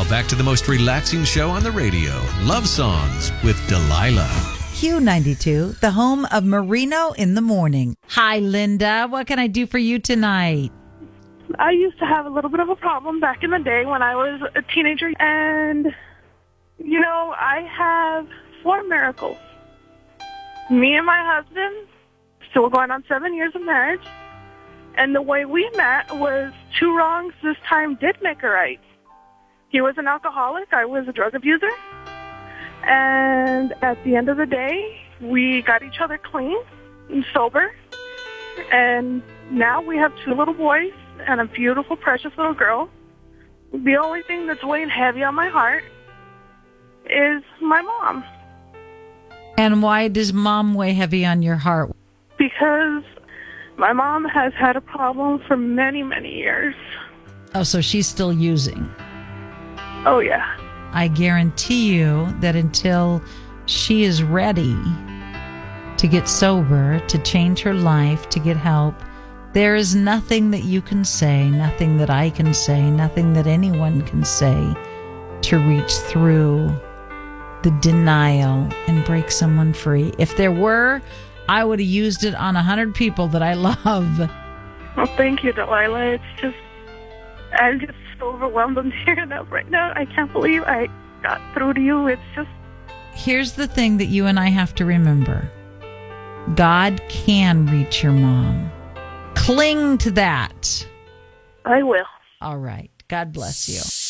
Now back to the most relaxing show on the radio, Love Songs with Delilah. Q92, the home of Merino in the Morning. Hi, Linda. What can I do for you tonight? I used to have a little bit of a problem back in the day when I was a teenager. And, I have 4 miracles. Me and my husband, still going on 7 years of marriage. And the way we met was 2 wrongs this time did make a right. He was an alcoholic. I was a drug abuser. And at the end of the day, we got each other clean and sober. And now we have 2 little boys and a beautiful, precious little girl. The only thing that's weighing heavy on my heart is my mom. And why does Mom weigh heavy on your heart? Because my mom has had a problem for many, many years. Oh, so she's still using. Oh, yeah. I guarantee you that until she is ready to get sober, to change her life, to get help, there is nothing that you can say, nothing that I can say, nothing that anyone can say to reach through the denial and break someone free. If there were, I would have used it on 100 people that I love. Well, thank you, Delilah. I'm just so overwhelmed. I'm tearing up right now. I can't believe I got through to you. It's just... Here's the thing that you and I have to remember. God can reach your mom. Cling to that. I will. All right. God bless you.